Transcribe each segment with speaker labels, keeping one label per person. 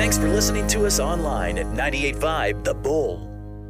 Speaker 1: Thanks for listening to us online at 98.5 The Bull.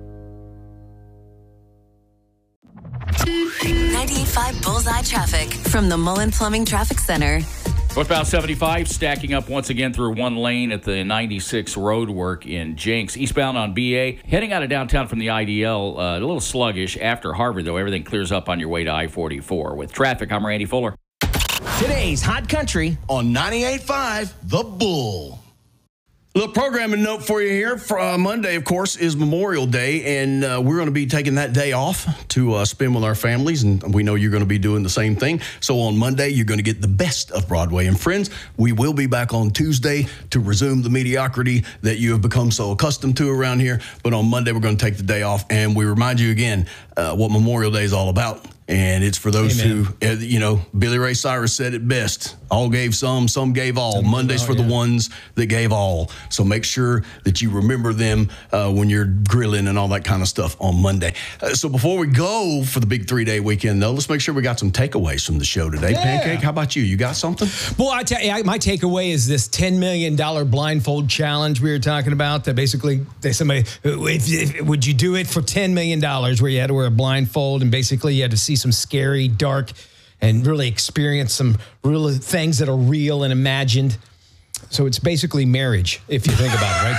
Speaker 2: 98.5 Bullseye Traffic from the Mullen Plumbing Traffic Center.
Speaker 3: Northbound 75 stacking up once again through one lane at the 96 road work in Jenks. Eastbound on BA, heading out of downtown from the IDL, a little sluggish. After Harvard, though, everything clears up on your way to I-44. With traffic, I'm Randy Fuller.
Speaker 4: Today's Hot Country
Speaker 5: on 98.5 The Bull. Little programming note for you here. For, Monday, of course, is Memorial Day, and we're going to be taking that day off to spend with our families, and we know you're going to be doing the same thing. So on Monday, you're going to get the best of Broadway and Friends. We will be back on Tuesday to resume the mediocrity that you have become so accustomed to around here. But on Monday, we're going to take the day off, and we remind you again what Memorial Day is all about. And it's for those who, Billy Ray Cyrus said it best. All gave some gave all. Monday's for the ones that gave all. So make sure that you remember them when you're grilling and all that kind of stuff on Monday. So before we go for the big 3-day weekend, though, let's make sure we got some takeaways from the show today. Yeah. Pancake, how about you? You got something?
Speaker 4: Well, I tell you, my takeaway is this $10 million blindfold challenge we were talking about. That basically, would you do it for $10 million where you had to wear a blindfold and basically you had to see some scary, dark, and really experience some real things that are real and imagined. So it's basically marriage, if you think about it, right?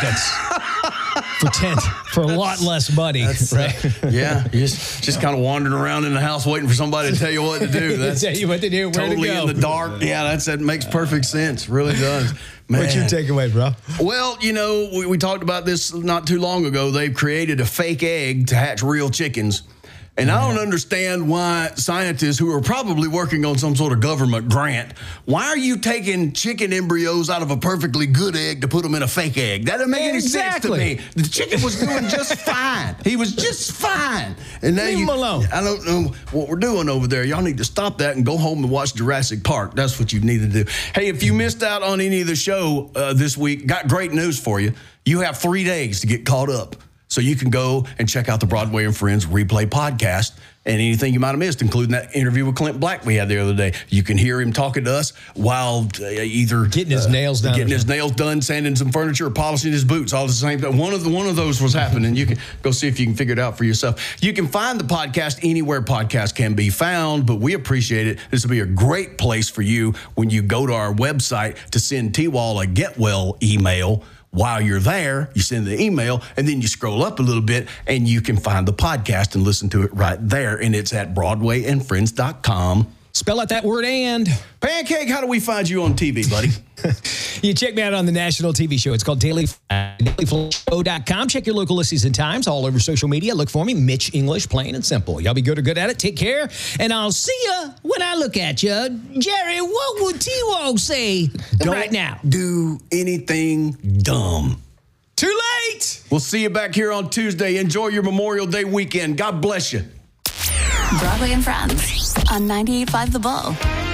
Speaker 4: That's for a lot less money, right?
Speaker 5: Yeah, you're just kind of wandering around in the house waiting for somebody to tell you what to do. That's
Speaker 4: tell you what to do, where
Speaker 5: totally
Speaker 4: to go.
Speaker 5: In the dark. Yeah, that makes perfect sense. Really does. Man.
Speaker 4: What's your takeaway, bro?
Speaker 5: Well, we talked about this not too long ago. They've created a fake egg to hatch real chickens. And I don't understand why scientists who are probably working on some sort of government grant, why are you taking chicken embryos out of a perfectly good egg to put them in a fake egg? That doesn't make any sense to me. The chicken was doing just fine. He was just fine. And now
Speaker 4: leave him alone.
Speaker 5: I don't know what we're doing over there. Y'all need to stop that and go home and watch Jurassic Park. That's what you need to do. Hey, if you missed out on any of the show this week, got great news for you. You have 3 days to get caught up. So you can go and check out the Broadway and Friends replay podcast and anything you might have missed, including that interview with Clint Black we had the other day. You can hear him talking to us while either
Speaker 4: getting his nails done,
Speaker 5: sanding some furniture, or polishing his boots. All the same. One of those was happening. You can go see if you can figure it out for yourself. You can find the podcast anywhere podcasts can be found, but we appreciate it. This will be a great place for you when you go to our website to send T-Wall a get well email. While you're there, you send the email, and then you scroll up a little bit, and you can find the podcast and listen to it right there. And it's at BroadwayandFriends.com.
Speaker 4: Spell out that word and.
Speaker 5: Pancake, how do we find you on TV, buddy?
Speaker 4: You check me out on the national TV show. It's called dailyflow.com. Check your local listings and times all over social media. Look for me, Mitch English, plain and simple. Y'all be good or good at it. Take care, and I'll see you when I look at you. Jerry, what would T-Wall say right now?
Speaker 5: Don't do anything dumb.
Speaker 4: Too late.
Speaker 5: We'll see you back here on Tuesday. Enjoy your Memorial Day weekend. God bless you.
Speaker 2: Broadway and Friends on 98.5 The Bull.